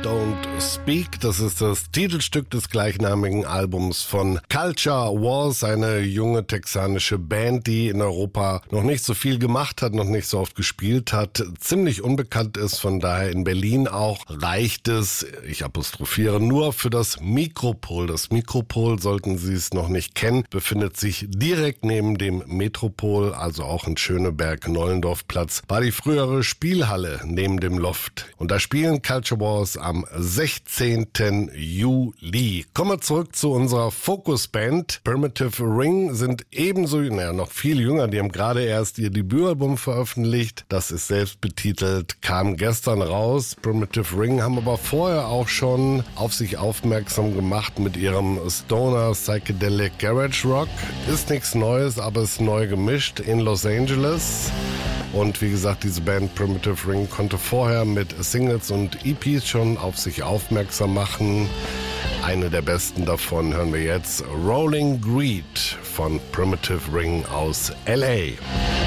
Don't Speak. Das ist das Titelstück des gleichnamigen Albums von Culture Wars, eine junge texanische Band, die in Europa noch nicht so viel gemacht hat, noch nicht so oft gespielt hat, ziemlich unbekannt ist, von daher in Berlin auch reicht es, ich apostrophiere, nur für das Mikropol. Das Mikropol, sollten Sie es noch nicht kennen, befindet sich direkt neben dem Metropol, also auch in Schöneberg-Nollendorf-Platz, war die frühere Spielhalle neben dem Loft. Und da spielen Culture Wars am 16. Juli. Kommen wir zurück zu unserer Focus-Band. Primitive Ring sind ebenso, noch viel jünger, die haben gerade erst ihr Debütalbum veröffentlicht. Das ist selbst betitelt, kam gestern raus. Primitive Ring haben aber vorher auch schon auf sich aufmerksam gemacht mit ihrem Stoner Psychedelic Garage Rock. Ist nichts Neues, aber ist neu gemischt in Los Angeles. Und wie gesagt, diese Band Primitive Ring konnte vorher mit Singles und EPs schon auf sich aufmerksam machen. Eine der besten davon hören wir jetzt, Rolling Greed von Primitive Ring aus LA.